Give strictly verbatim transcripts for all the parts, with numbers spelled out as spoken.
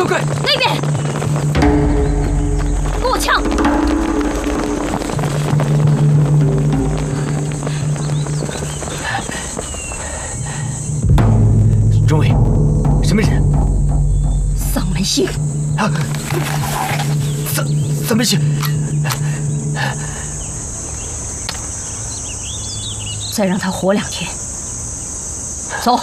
快快！ 那边，给我抢！ 中尉，什么人？ 丧门星。 啊！丧丧门星。 再让他活两天。走。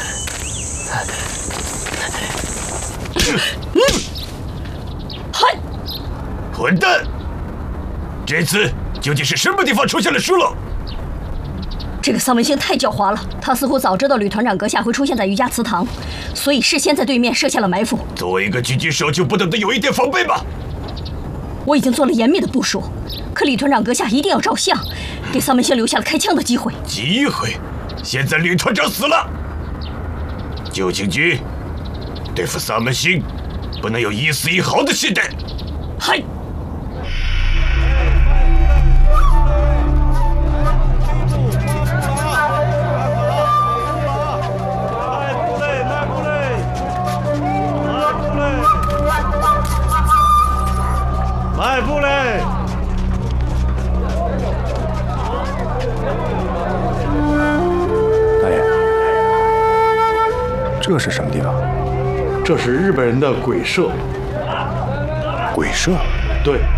嗯，嗨！ 混蛋！这次究竟是什么地方出现了疏漏？ 这个丧门星太狡猾了，他似乎早知道吕团长阁下会出现在瑜伽祠堂，所以事先在对面设下了埋伏。 作为一个狙击手，就不懂得有一点防备吗？ 我已经做了严密的部署，可李团长阁下一定要照相，给丧门星留下了开枪的机会。 机会？现在吕团长死了，九情局对付丧门星，不能有一丝一毫的懈怠。 嗨！ 迈步嘞！ 大爷，这是什么地方？ 这是日本人的鬼社。 鬼社？ 对。